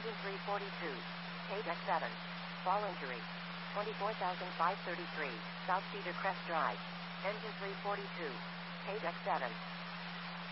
Engine 342. Page X7. Fall injury. 24,533. South Cedar Crest Drive. Engine 342. Page X7.